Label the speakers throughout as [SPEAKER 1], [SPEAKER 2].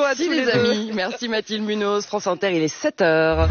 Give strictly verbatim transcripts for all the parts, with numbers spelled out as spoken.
[SPEAKER 1] à tous les, les amis.
[SPEAKER 2] Merci Mathilde Munoz, France Inter, il est sept heures.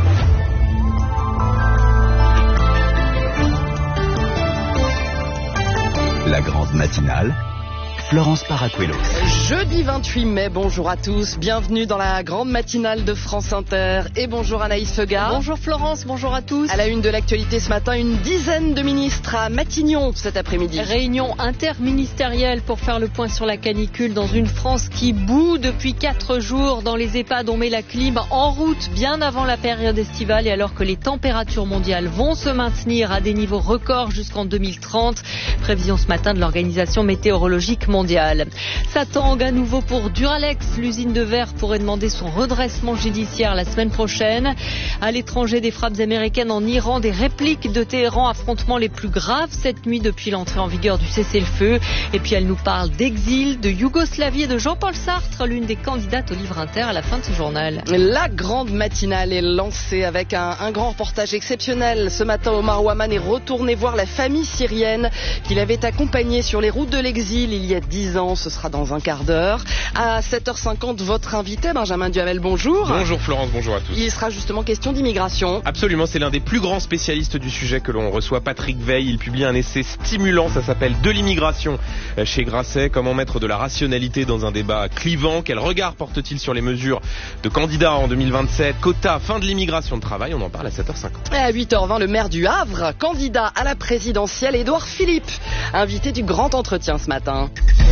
[SPEAKER 3] La grande matinale, Florence Paracuelos.
[SPEAKER 2] Jeudi vingt-huit mai, bonjour à tous, bienvenue dans la grande matinale de France Inter et bonjour Anaïs Feugard.
[SPEAKER 1] Bonjour Florence, bonjour à tous.
[SPEAKER 2] À la une de l'actualité ce matin, une dizaine de ministres à Matignon cet après-midi.
[SPEAKER 1] Réunion interministérielle pour faire le point sur la canicule dans une France qui bout depuis quatre jours. Dans les EHPAD, on met la clim en route bien avant la période estivale et alors que les températures mondiales vont se maintenir à des niveaux records jusqu'en deux mille trente. Prévision ce matin de l'Organisation météorologique mondiale. Mondiale. Ça tangue à nouveau pour Duralex. L'usine de verre pourrait demander son redressement judiciaire la semaine prochaine. À l'étranger, des frappes américaines en Iran, des répliques de Téhéran, affrontements les plus graves cette nuit depuis l'entrée en vigueur du cessez-le-feu. Et puis elle nous parle d'exil, de Yougoslavie et de Jean-Paul Sartre, l'une des candidates au Livre Inter à la fin de ce journal.
[SPEAKER 2] La grande matinale est lancée avec un, un grand reportage exceptionnel. Ce matin, Omar Ouaman est retourné voir la famille syrienne qu'il avait accompagnée sur les routes de l'exil il y a dix ans, ce sera dans un quart d'heure. À sept heures cinquante, votre invité, Benjamin Duhamel, bonjour.
[SPEAKER 4] Bonjour Florence, bonjour à tous.
[SPEAKER 2] Il sera justement question d'immigration.
[SPEAKER 4] Absolument, c'est l'un des plus grands spécialistes du sujet que l'on reçoit, Patrick Veil. Il publie un essai stimulant, ça s'appelle « De l'immigration » chez Grasset. Comment mettre de la rationalité dans un débat clivant? Quel regard porte-t-il sur les mesures de candidats en deux mille vingt-sept? Quota, fin de l'immigration de travail, on en parle à sept heures cinquante.
[SPEAKER 2] Et à huit heures vingt, le maire du Havre, candidat à la présidentielle, Édouard Philippe, invité du grand entretien ce matin.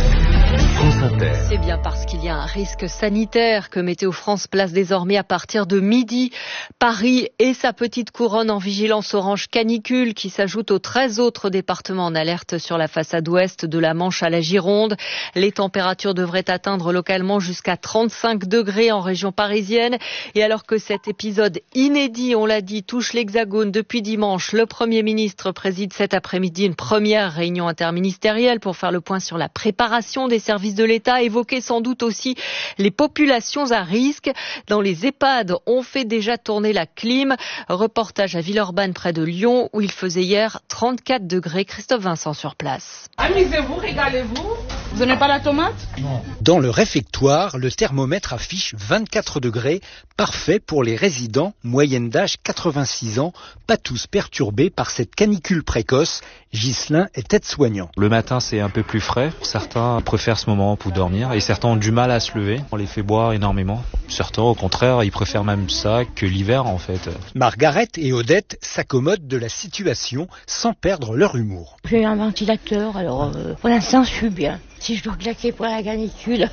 [SPEAKER 1] C'est bien parce qu'il y a un risque sanitaire que Météo France place désormais à partir de midi Paris et sa petite couronne en vigilance orange canicule qui s'ajoute aux treize autres départements en alerte sur la façade ouest de la Manche à la Gironde. Les températures devraient atteindre localement jusqu'à trente-cinq degrés en région parisienne. Et alors que cet épisode inédit, on l'a dit, touche l'Hexagone depuis dimanche, le Premier ministre préside cet après-midi une première réunion interministérielle pour faire le point sur la préparation des services de l'État, évoquer sans doute aussi les populations à risque. Dans les EHPAD, on fait déjà tourner la clim. Reportage à Villeurbanne près de Lyon où il faisait hier trente-quatre degrés. Christophe Vincent sur place.
[SPEAKER 5] Amusez-vous, régalez-vous. Vous n'aimez pas la tomate?
[SPEAKER 6] Non. Dans le réfectoire, le thermomètre affiche vingt-quatre degrés, parfait pour les résidents, moyenne d'âge quatre-vingt-six ans, pas tous perturbés par cette canicule précoce. Ghislain est aide-soignant.
[SPEAKER 7] Le matin, c'est un peu plus frais. Certains préfèrent ce moment pour dormir et certains ont du mal à se lever. On les fait boire énormément. Certains, au contraire, ils préfèrent même ça que l'hiver, en fait.
[SPEAKER 6] Margaret et Odette s'accommodent de la situation sans perdre leur humour.
[SPEAKER 8] J'ai un ventilateur, alors euh, pour l'instant, je suis bien. Si je dois claquer pour la canicule,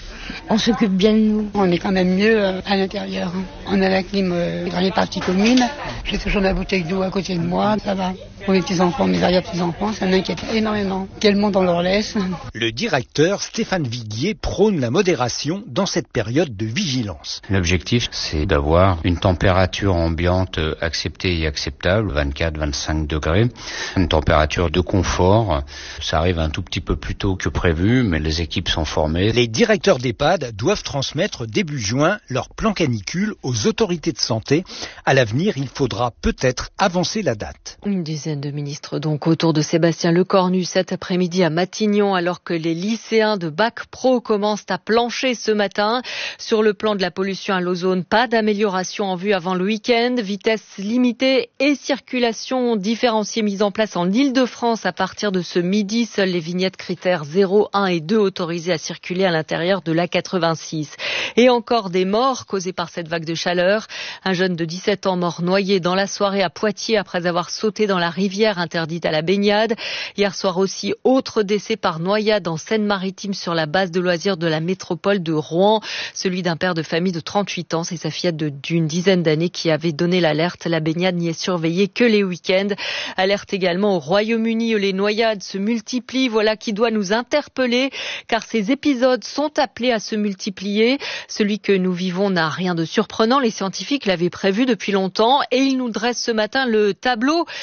[SPEAKER 8] on s'occupe bien de nous.
[SPEAKER 9] On est quand même mieux à l'intérieur. On a la clim dans les parties communes. J'ai toujours la bouteille d'eau à côté de moi, ça va. Pour les petits-enfants, mes arrière-petits-enfants, ça m'inquiète énormément. Quel monde on leur laisse?
[SPEAKER 6] Le directeur Stéphane Viguier prône la modération dans cette période de vigilance.
[SPEAKER 10] L'objectif, c'est d'avoir une température ambiante acceptée et acceptable, vingt-quatre à vingt-cinq degrés. Une température de confort. Ça arrive un tout petit peu plus tôt que prévu, mais les équipes sont formées.
[SPEAKER 6] Les directeurs d'EHPAD doivent transmettre début juin leur plan canicule aux autorités de santé. À l'avenir, il faudra peut-être avancer la date.
[SPEAKER 1] Une dizaine de ministres donc autour de Sébastien Lecornu cet après-midi à Matignon alors que les lycéens de Bac Pro commencent à plancher ce matin. Sur le plan de la pollution à l'ozone, pas d'amélioration en vue avant le week-end. Vitesse limitée et circulation différenciée mise en place en Île-de-France à partir de ce midi. Seules les vignettes critères zéro, un et deux autorisées à circuler à l'intérieur de l'A quatre-vingt-six. Et encore des morts causées par cette vague de chaleur. Un jeune de dix-sept ans mort noyé dans la soirée à Poitiers après avoir sauté dans la rivière interdite à la baignade. Hier soir aussi, autre décès par noyade en Seine-Maritime sur la base de loisirs de la métropole de Rouen. Celui d'un père de famille de trente-huit ans. C'est sa fillette de, d'une dizaine d'années qui avait donné l'alerte. La baignade n'y est surveillée que les week-ends. Alerte également au Royaume-Uni où les noyades se multiplient. Voilà qui doit nous interpeller car ces épisodes sont appelés à se multiplier. Celui que nous vivons n'a rien de surprenant. Les scientifiques l'avaient prévu depuis longtemps et ils nous dressent ce matin le tableau de la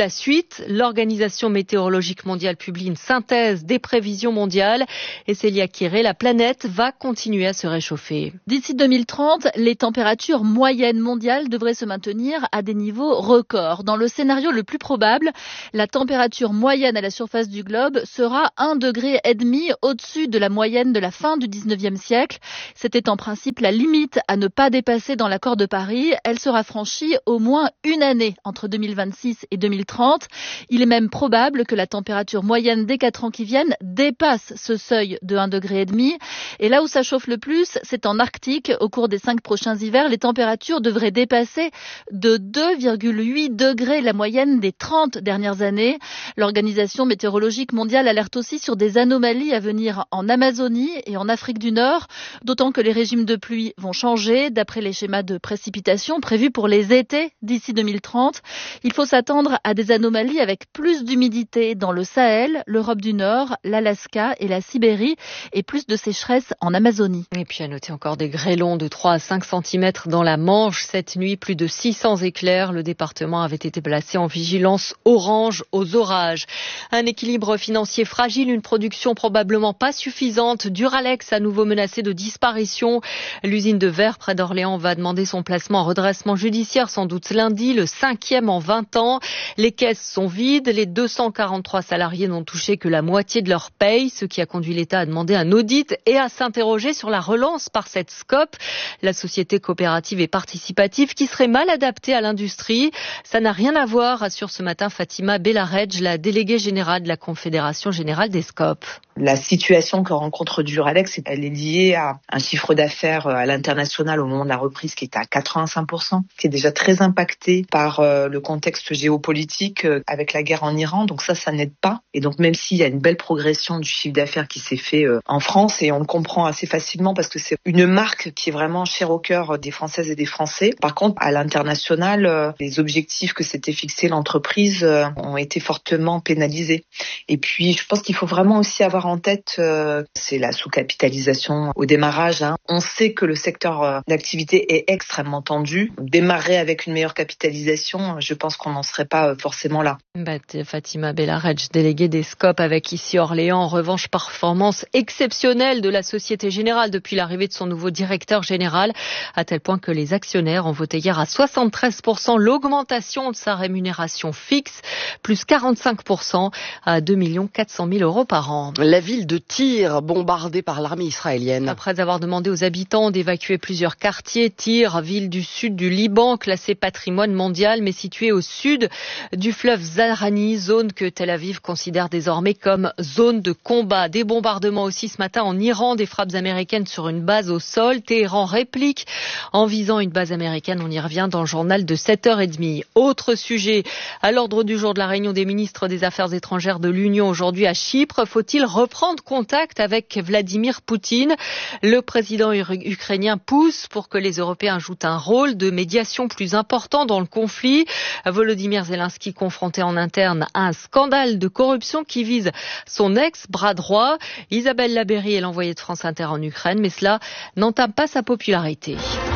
[SPEAKER 1] la suite. L'Organisation météorologique mondiale publie une synthèse des prévisions mondiales. Et Célia Kiré, la planète va continuer à se réchauffer.
[SPEAKER 11] D'ici deux mille trente, les températures moyennes mondiales devraient se maintenir à des niveaux records. Dans le scénario le plus probable, la température moyenne à la surface du globe sera un degré et demi au-dessus de la moyenne de la fin du dix-neuvième siècle. C'était en principe la limite à ne pas dépasser dans l'accord de Paris. Elle sera franchie au moins une année entre deux mille vingt-six et deux mille trente. Il est même probable que la température moyenne des quatre ans qui viennent dépasse ce seuil de un degré et demi. Et là où ça chauffe le plus, c'est en Arctique. Au cours des cinq prochains hivers, les températures devraient dépasser de deux virgule huit degrés la moyenne des trente dernières années. L'Organisation météorologique mondiale alerte aussi sur des anomalies à venir en Amazonie et en Afrique du Nord, d'autant que les régimes de pluie vont changer. D'après les schémas de précipitation prévus pour les étés d'ici deux mille trente, il faut s'attendre à des anomalies avec plus d'humidité dans le Sahel, l'Europe du Nord, l'Alaska et la Sibérie, et plus de sécheresse en Amazonie.
[SPEAKER 1] Et puis à noter encore des grêlons de trois à cinq centimètres dans la Manche. Cette nuit, plus de six cents éclairs. Le département avait été placé en vigilance orange aux orages. Un équilibre financier fragile, une production probablement pas suffisante. Duralex à nouveau menacé de disparition. L'usine de verre près d'Orléans va demander son placement en redressement judiciaire sans doute lundi, le cinquième en vingt ans. Les caisses sont vides. Les deux cent quarante-trois salariés n'ont touché que la moitié de leur paye, ce qui a conduit l'État à demander un audit et à s'interroger sur la relance par cette Scope, la société coopérative et participative qui serait mal adaptée à l'industrie. Ça n'a rien à voir, assure ce matin Fatima Belaredj, la déléguée générale de la Confédération générale des Scopes.
[SPEAKER 12] La situation que rencontre Duralex, elle est liée à un chiffre d'affaires à l'international au moment de la reprise qui est à quatre-vingt-cinq pour cent, qui est déjà très impacté par le contexte géopolitique avec la guerre en Iran. Donc ça, ça n'aide pas. Et donc même s'il y a une belle progression du chiffre d'affaires qui s'est fait en France, et on le comprend assez facilement parce que c'est une marque qui est vraiment chère au cœur des Françaises et des Français. Par contre, à l'international, les objectifs que s'était fixés l'entreprise ont été fortement pénalisés. Et puis, je pense qu'il faut vraiment aussi avoir en tête, euh, c'est la sous-capitalisation au démarrage. Hein. On sait que le secteur euh, d'activité est extrêmement tendu. Démarrer avec une meilleure capitalisation, je pense qu'on n'en serait pas euh, forcément là.
[SPEAKER 1] Bah, Fatima Belaredj, déléguée des Scopes avec ici Orléans. En revanche, performance exceptionnelle de la Société Générale depuis l'arrivée de son nouveau directeur général, à tel point que les actionnaires ont voté hier à soixante-treize pour cent l'augmentation de sa rémunération fixe, plus quarante-cinq pour cent à deux millions quatre cent mille euros par an.
[SPEAKER 2] La ville de Tyr, bombardée par l'armée israélienne.
[SPEAKER 1] Après avoir demandé aux habitants d'évacuer plusieurs quartiers, Tyr, ville du sud du Liban, classée patrimoine mondial, mais située au sud du fleuve Zahrani, zone que Tel Aviv considère désormais comme zone de combat. Des bombardements aussi ce matin en Iran, des frappes américaines sur une base au sol. Téhéran réplique en visant une base américaine. On y revient dans le journal de sept heures trente. Autre sujet, à l'ordre du jour de la réunion des ministres des Affaires étrangères de l'Union aujourd'hui à Chypre. Faut-il reprendre contact avec Vladimir Poutine? Le président ukrainien pousse pour que les Européens jouent un rôle de médiation plus important dans le conflit. Volodymyr Zelensky confronté en interne à un scandale de corruption qui vise son ex-bras droit. Isabelle Labéry est l'envoyée de France Inter en Ukraine, mais cela n'entame pas sa popularité.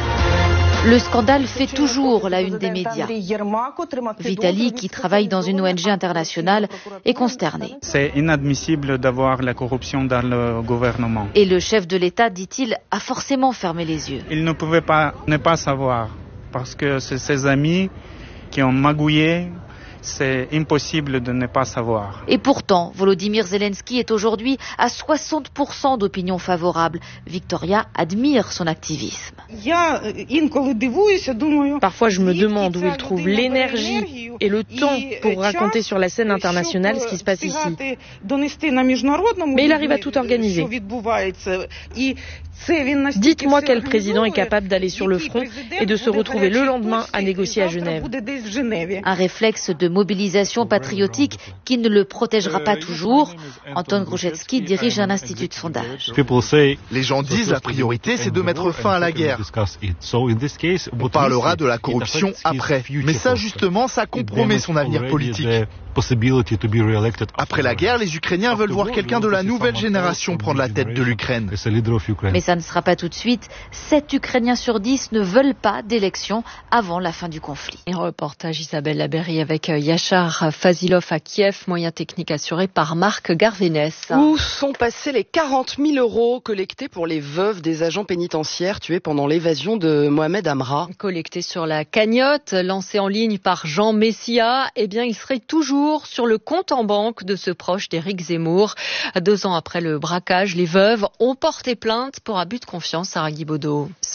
[SPEAKER 13] Le scandale fait toujours la une des médias. Vitali, qui travaille dans une O N G internationale, est consterné.
[SPEAKER 14] C'est inadmissible d'avoir la corruption dans le gouvernement.
[SPEAKER 13] Et le chef de l'État, dit-il, a forcément fermé les yeux.
[SPEAKER 14] Il ne pouvait pas ne pas savoir, parce que c'est ses amis qui ont magouillé. C'est impossible de ne pas savoir.
[SPEAKER 13] Et pourtant, Volodymyr Zelensky est aujourd'hui à soixante pour cent d'opinion favorable. Victoria admire son activisme.
[SPEAKER 15] Parfois, je me demande où il trouve l'énergie et le temps pour raconter sur la scène internationale ce qui se passe ici. Mais il arrive à tout organiser. Dites-moi quel président est capable d'aller sur le front et de se retrouver le lendemain à négocier à Genève.
[SPEAKER 13] Un réflexe de mobilisation patriotique qui ne le protégera pas toujours. Anton Gruszewski dirige un institut de sondage.
[SPEAKER 16] Les gens disent la priorité c'est de mettre fin à la guerre. On parlera de la corruption après. Mais ça justement, ça compromet son avenir politique. Après la guerre, les Ukrainiens veulent voir quelqu'un de la nouvelle génération prendre la tête de l'Ukraine.
[SPEAKER 13] Mais ça ne sera pas tout de suite. sept Ukrainiens sur dix ne veulent pas d'élection avant la fin du conflit.
[SPEAKER 1] Et reportage Isabelle Laberry avec Yachar Fazilov à Kiev, moyen technique assuré par Marc Garvénès.
[SPEAKER 2] Où sont passés les quarante mille euros collectés pour les veuves des agents pénitentiaires tués pendant l'évasion de Mohamed Amra?
[SPEAKER 1] Collectés sur la cagnotte, lancée en ligne par Jean Messia, eh bien, il serait toujours sur le compte en banque de ce proche d'Éric Zemmour. Deux ans après le braquage, les veuves ont porté plainte pour abus de confiance à Guibaudot.